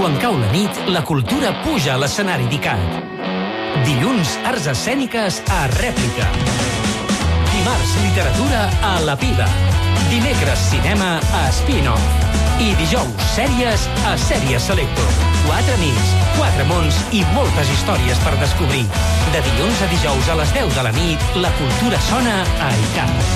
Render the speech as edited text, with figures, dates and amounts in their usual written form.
Quan cau la nit, la cultura puja a l'escenari d'ICAT. Dilluns, arts escèniques a Rèplica. Dimarts, literatura a La Pila. Dimecres, cinema a Spin-Off. I dijous, sèries a Sèries Selector. 4 nits, 4 mons i moltes històries per descobrir. De dilluns a dijous a les 10 de la nit, la cultura sona a ICAT.